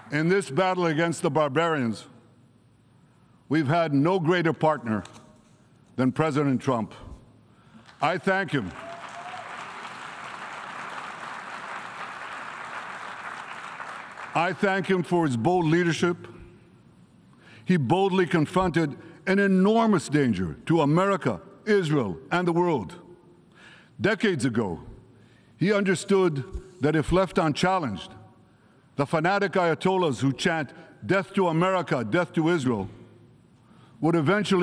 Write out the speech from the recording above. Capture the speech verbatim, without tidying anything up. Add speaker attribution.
Speaker 1: In this battle against the barbarians, we've had no greater partner than President Trump. I thank him. I thank him for his bold leadership. He boldly confronted an enormous danger to America, Israel, and the world. Decades ago, he understood that if left unchallenged, the fanatic Ayatollahs who chant, "Death to America, death to Israel," would eventually